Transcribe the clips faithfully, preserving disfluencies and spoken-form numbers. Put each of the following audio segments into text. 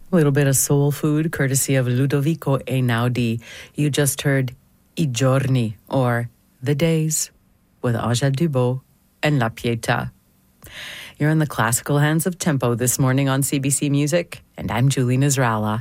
A little bit of soul food courtesy of Ludovico Einaudi. You just heard I giorni, or The Days, with Angèle Dubot and La Pietà. You're in the classical hands of tempo this morning on C B C Music, and I'm Julie Nasrallah.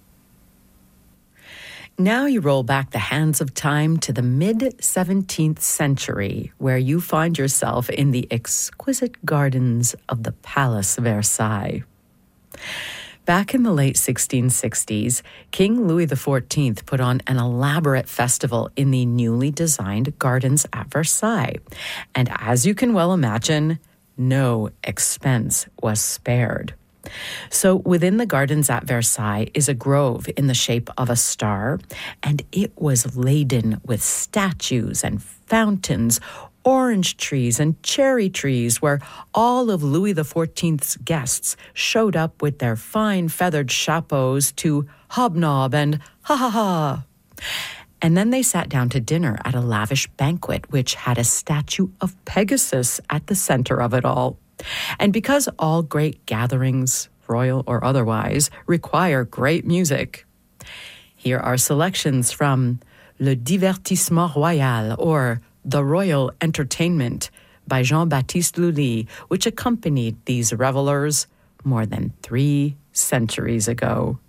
Now you roll back the hands of time to the mid-seventeenth century, where you find yourself in the exquisite gardens of the Palace Versailles. Back in the late sixteen sixties, King Louis the fourteenth put on an elaborate festival in the newly designed gardens at Versailles. And as you can well imagine, no expense was spared. So within the gardens at Versailles is a grove in the shape of a star, and it was laden with statues and fountains, orange trees and cherry trees, where all of Louis the fourteenth's guests showed up with their fine feathered chapeaux to hobnob and ha-ha-ha. And then they sat down to dinner at a lavish banquet, which had a statue of Pegasus at the center of it all. And because all great gatherings, royal or otherwise, require great music, here are selections from Le Divertissement Royal, or The Royal Entertainment, by Jean-Baptiste Lully, which accompanied these revelers more than three centuries ago.